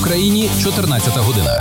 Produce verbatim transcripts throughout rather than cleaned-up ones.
Україні чотирнадцята година.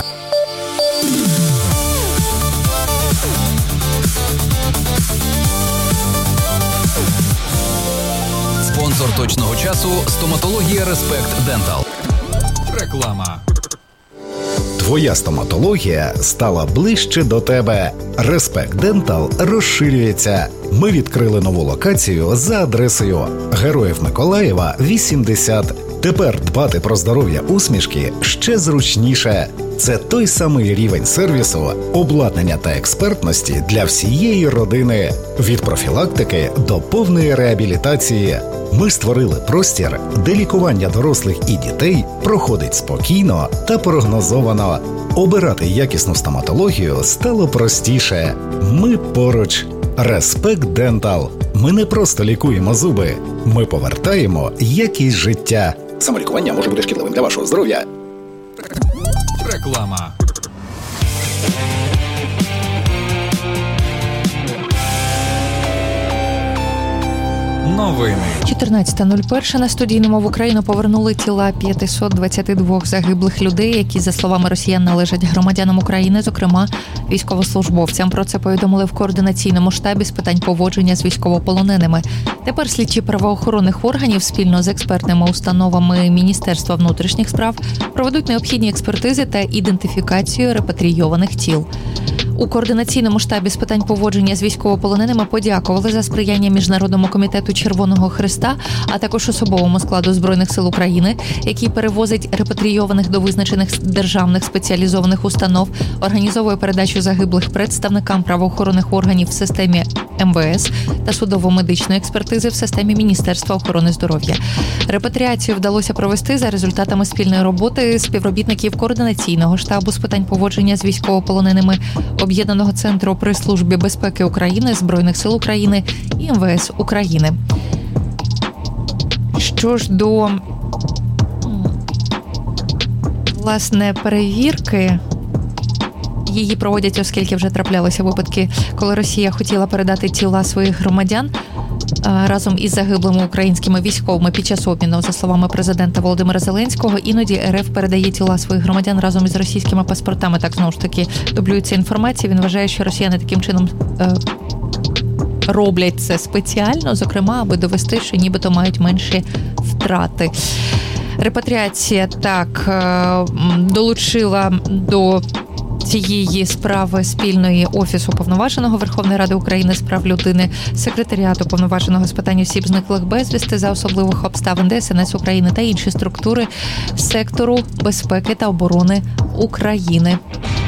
Спонсор точного часу – стоматологія Респект Дентал. Реклама. Твоя стоматологія стала ближче до тебе. Респект Дентал розширюється. Ми відкрили нову локацію за адресою Героїв Миколаєва, вісімдесят. Тепер дбати про здоров'я усмішки ще зручніше. Це той самий рівень сервісу, обладнання та експертності для всієї родини. Від профілактики до повної реабілітації. Ми створили простір, де лікування дорослих і дітей проходить спокійно та прогнозовано. Обирати якісну стоматологію стало простіше. Ми поруч. Респект Дентал. Ми не просто лікуємо зуби. Ми повертаємо якість життя. Самолікування може бути шкідливим для вашого здоров'я. Реклама. Новини. чотирнадцята нуль один на студійному в Україну повернули тіла п'ятсот двадцять два загиблих людей, які, за словами росіян, належать громадянам України, зокрема військовослужбовцям. Про це повідомили в координаційному штабі з питань поводження з військовополоненими. Тепер слідчі правоохоронних органів спільно з експертними установами Міністерства внутрішніх справ проведуть необхідні експертизи та ідентифікацію репатрійованих тіл. У координаційному штабі з питань поводження з військовополоненими подякували за сприяння Міжнародному комітету Червоного Хреста, а також особовому складу Збройних сил України, який перевозить репатрійованих до визначених державних спеціалізованих установ, організовує передачу загиблих представникам правоохоронних органів в системі ем ве ес та судово-медичної експертизи в системі Міністерства охорони здоров'я. Репатріацію вдалося провести за результатами спільної роботи співробітників координаційного штабу з питань поводження з військовополоненими, Об'єднаного центру при Службі безпеки України, Збройних сил України і ем ве ес України. Що ж до, власне, перевірки, її проводять, оскільки вже траплялися випадки, коли Росія хотіла передати тіла своїх громадян разом із загиблими українськими військовими під час обміну. За словами президента Володимира Зеленського, іноді ер еф передає тіла своїх громадян разом із російськими паспортами. Так, знову ж таки, дублюється інформація. Він вважає, що росіяни таким чином е, роблять це спеціально, зокрема, аби довести, що нібито мають менші втрати. Репатріація, так, е, долучила до цієї справи спільної Офісу Уповноваженого Верховної Ради України з прав людини, Секретаріату Уповноваженого з питань осіб, зниклих безвісти за особливих обставин, де ес ен ес України та інші структури сектору безпеки та оборони України.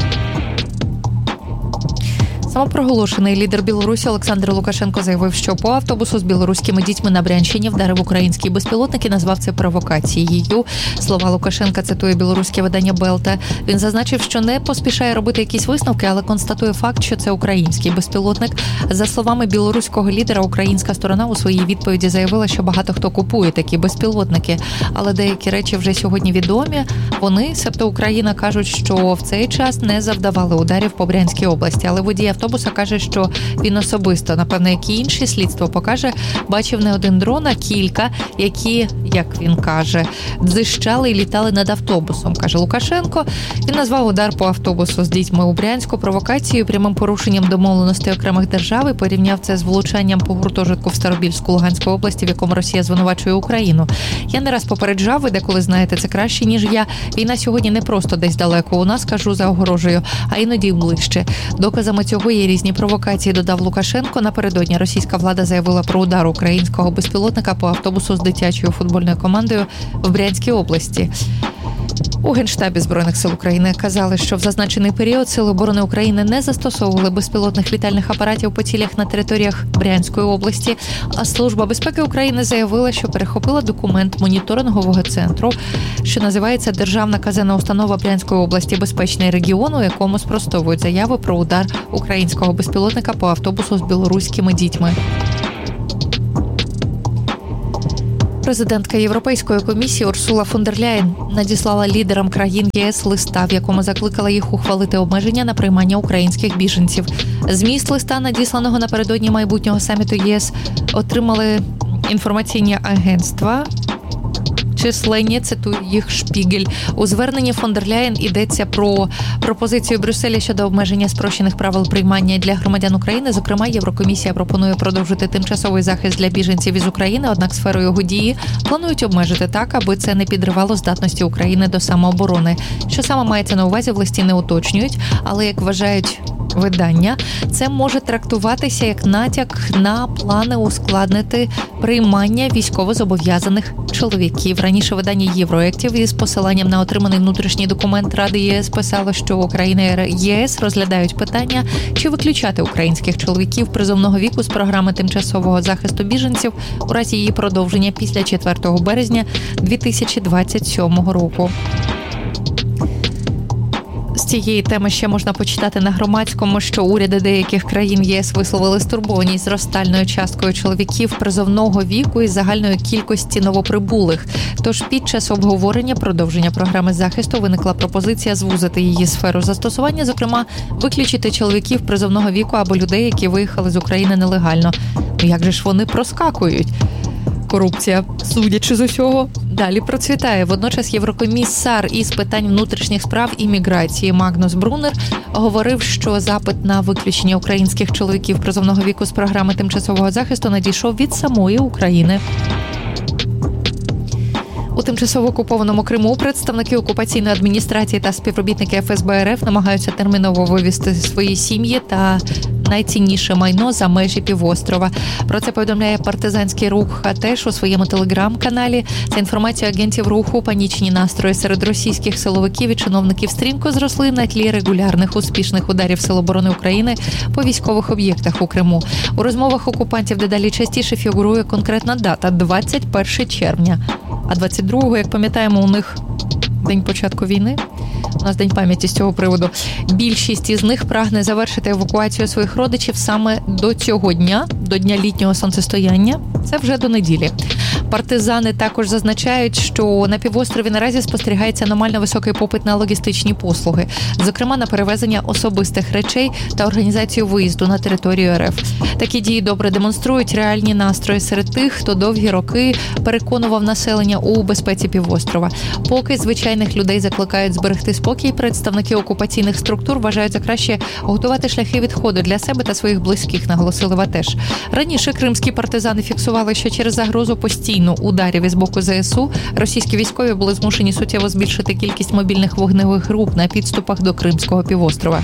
Самопроголошений лідер Білорусі Олександр Лукашенко заявив, що по автобусу з білоруськими дітьми на Брянщині вдарив український безпілотник і назвав це провокацією. Слова Лукашенка цитує білоруське видання Белта. Він зазначив, що не поспішає робити якісь висновки, але констатує факт, що це український безпілотник. За словами білоруського лідера, українська сторона у своїй відповіді заявила, що багато хто купує такі безпілотники. Але деякі речі вже сьогодні відомі. Вони, себто Україна, кажуть, що в цей час не завдавали ударів по Брянській області. Але водій автобуса каже, що він особисто, напевно, як і інші, слідство покаже, бачив не один дрон, а кілька, які, як він каже, дзищали і літали над автобусом, каже Лукашенко. Він назвав удар по автобусу з дітьми у Брянську провокацією, прямим порушенням домовленостей окремих держав і порівняв це з влучанням по гуртожитку в Старобільську Луганської області, в якому Росія звинувачує Україну. Я не раз попереджав, ви деколи знаєте це краще, ніж я. Війна сьогодні не просто десь далеко у нас, кажу, за огорожею, а іноді ближче. Доказами цього є різні провокації, додав Лукашенко. Напередодні російська влада заявила про удар українського безпілотника по автобусу з дитячою футбольною командою в Брянській області. У Генштабі Збройних сил України казали, що в зазначений період Сили оборони України не застосовували безпілотних літальних апаратів по цілях на територіях Брянської області, а Служба безпеки України заявила, що перехопила документ моніторингового центру, що називається Державна казенна установа Брянської області «Безпечний регіон», у якому спростовують заяви про удар українського безпілотника по автобусу з білоруськими дітьми. Президентка Європейської комісії Урсула фон дер Ляєн надіслала лідерам країн ЄС листа, в якому закликала їх ухвалити обмеження на приймання українських біженців. Зміст листа, надісланого напередодні майбутнього саміту ЄС, отримали інформаційні агентства численні, цитую їх Шпігель. У зверненні фон дер Ляєн йдеться про пропозицію Брюсселя щодо обмеження спрощених правил приймання для громадян України. Зокрема, Єврокомісія пропонує продовжити тимчасовий захист для біженців із України, однак сферу його дії планують обмежити так, аби це не підривало здатності України до самооборони. Що саме мається на увазі, в листі не уточнюють, але, як вважають видання, це може трактуватися як натяк на плани ускладнити приймання військовозобов'язаних чоловіків. Раніше видання Євроектів із посиланням на отриманий внутрішній документ Ради ЄС писало, що Україна і ЄС розглядають питання, чи виключати українських чоловіків призовного віку з програми тимчасового захисту біженців у разі її продовження після четвертого березня дві тисячі двадцять сьомого року. З цієї теми ще можна почитати на Громадському, що уряди деяких країн ЄС висловили стурбованість зростальною часткою чоловіків призовного віку і загальної кількості новоприбулих. Тож під час обговорення продовження програми захисту виникла пропозиція звузити її сферу застосування, зокрема, виключити чоловіків призовного віку або людей, які виїхали з України нелегально. Ну як же ж вони проскакують? Корупція, судячи з усього, далі процвітає. Водночас єврокомісар із питань внутрішніх справ і міграції Магнус Брунер говорив, що запит на виключення українських чоловіків призовного віку з програми тимчасового захисту надійшов від самої України. У тимчасово окупованому Криму представники окупаційної адміністрації та співробітники еф ес бе ер еф намагаються терміново вивезти свої сім'ї та найцінніше майно за межі півострова. Про це повідомляє партизанський рух «Хатеш» у своєму телеграм-каналі. За інформацією агентів руху, панічні настрої серед російських силовиків і чиновників стрімко зросли на тлі регулярних успішних ударів Сил оборони України по військових об'єктах у Криму. У розмовах окупантів дедалі частіше фігурує конкретна дата – двадцять перше червня. А двадцять другого, як пам'ятаємо, у них день початку війни. У нас день пам'яті з цього приводу. Більшість із них прагне завершити евакуацію своїх родичів саме до цього дня, до дня літнього сонцестояння. Це вже до неділі. Партизани також зазначають, що на півострові наразі спостерігається аномально високий попит на логістичні послуги, зокрема на перевезення особистих речей та організацію виїзду на територію ер еф. Такі дії добре демонструють реальні настрої серед тих, хто довгі роки переконував населення у безпеці півострова. Поки звичайних людей закликають зберегти спокій, представники окупаційних структур вважають за краще готувати шляхи відходу для себе та своїх близьких, наголосили в АТЕШ. Раніше кримські партизани фіксували, що через загрозу постійно ударів із боку зе ес у російські військові були змушені суттєво збільшити кількість мобільних вогневих груп на підступах до Кримського півострова.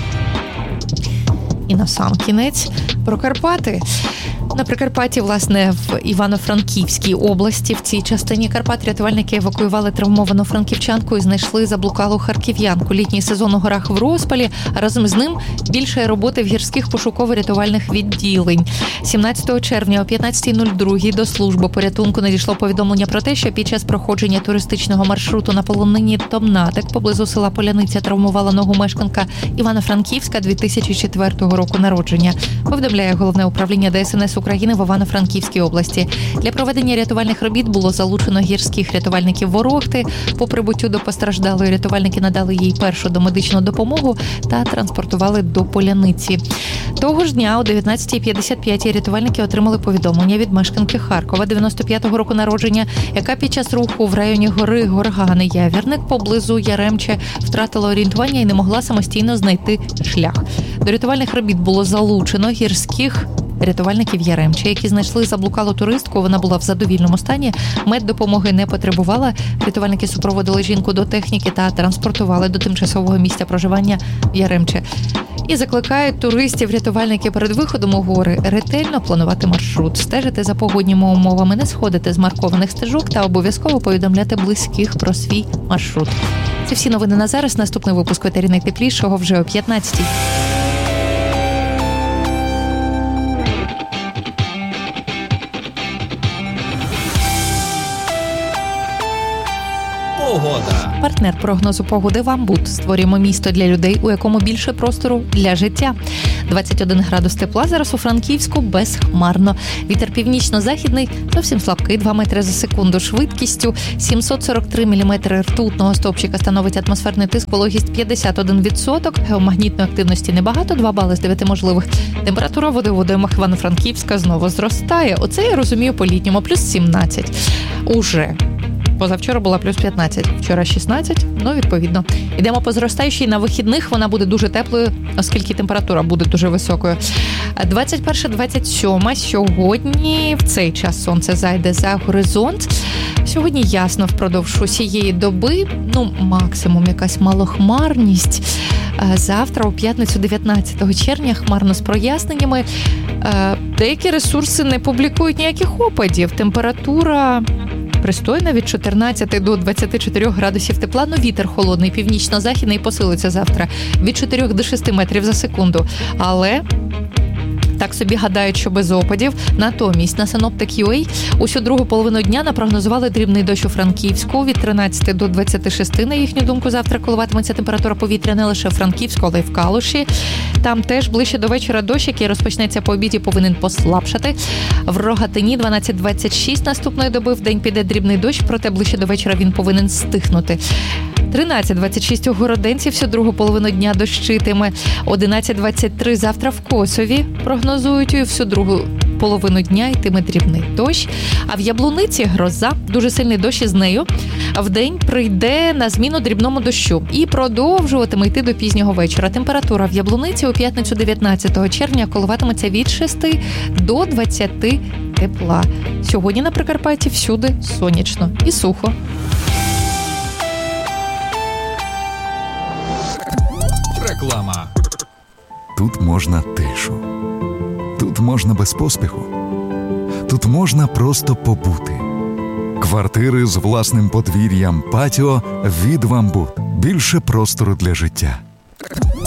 І на сам кінець про Карпати. На Прикарпатті, власне, в Івано-Франківській області, в цій частині Карпат рятувальники евакуювали травмовану франківчанку і знайшли заблукалу харків'янку. Літній сезон у горах в розпалі, а разом з ним більше роботи в гірських пошуково-рятувальних відділень. сімнадцятого червня о п'ятнадцятій нуль два до служби порятунку надійшло повідомлення про те, що під час проходження туристичного маршруту на полонині Томнатик поблизу села Поляниця травмувала ногу мешканка Івано-Франківська дві тисячі четвертого року народження. Повідомляє Головне управління де ес ен ес України в Івано-Франківській області. Для проведення рятувальних робіт було залучено гірських рятувальників Ворохти. По прибуттю до постраждалої рятувальники надали їй першу домедичну допомогу та транспортували до Поляниці. Того ж дня о дев'ятнадцятій п'ятдесят п'ять рятувальники отримали повідомлення від мешканки Харкова дев'яносто п'ятого року народження, яка під час руху в районі гори Горгани Явірник поблизу Яремче втратила орієнтування і не могла самостійно знайти шлях. До рятувальних робіт було залучено гірських рятувальників Яремче, які знайшли заблукалу туристку. Вона була в задовільному стані, меддопомоги не потребувала. Рятувальники супроводили жінку до техніки та транспортували до тимчасового місця проживання в Яремче. І закликають туристів рятувальники перед виходом у гори ретельно планувати маршрут, стежити за погодніми умовами, не сходити з маркованих стежок та обов'язково повідомляти близьких про свій маршрут. Це всі новини на зараз. Наступний випуск «Етері найтеплішого» вже о п'ятнадцятій. Погода. Партнер прогнозу погоди «Вамбут». Створюємо місто для людей, у якому більше простору для життя. двадцять один градус тепла зараз у Франківську, безхмарно. Вітер північно-західний, зовсім слабкий, два метри за секунду. Швидкістю сімсот сорок три міліметри ртутного стовпчика становить атмосферний тиск, вологість п'ятдесят один відсоток. Геомагнітної активності небагато, два бали з дев'яти можливих. Температура води у водоймах Івано-Франківська знову зростає. Оце я розумію по-літньому, плюс сімнадцять. Уже. Позавчора була плюс п'ятнадцять, вчора шістнадцять, ну, відповідно. Йдемо по зростаючій. На вихідних вона буде дуже теплою, оскільки температура буде дуже високою. двадцять перше двадцять сьоме сьогодні в цей час сонце зайде за горизонт. Сьогодні ясно впродовж усієї доби, ну, максимум якась малохмарність. Завтра, у п'ятницю, дев'ятнадцятого червня, хмарно з проясненнями. Деякі ресурси не публікують ніяких опадів. Температура пристойна від чотирнадцяти до двадцяти чотирьох градусів тепла, но вітер холодний, північно-західний посилиться завтра від чотирьох до шести метрів за секунду. Але так собі гадають, що без опадів. Натомість на Synoptic.ua усю другу половину дня напрогнозували дрібний дощ у Франківську від тринадцяти до двадцяти шести. На їхню думку, завтра коливатиметься температура повітря не лише в Франківську, але й в Калуші. Там теж ближче до вечора дощ, який розпочнеться по обіді, повинен послабшати. В Рогатині дванадцять двадцять шість наступної доби в день піде дрібний дощ, проте ближче до вечора він повинен стихнути. тринадцять двадцять шість у Городенці всю другу половину дня дощитиме. одинадцять двадцять три завтра в Косові прогнозують, і всю другу половину дня йтиме дрібний дощ. А в Яблуниці гроза, дуже сильний дощ із нею. Вдень прийде на зміну дрібному дощу і продовжуватиме йти до пізнього вечора. Температура в Яблуниці у п'ятницю дев'ятнадцятого червня коливатиметься від шести до двадцяти тепла. Сьогодні на Прикарпатті всюди сонячно і сухо. Реклама. Тут можна тишу. Тут можна без поспіху. Тут можна просто побути. Квартири з власним подвір'ям, патіо від «Вамбут». Більше простору для життя.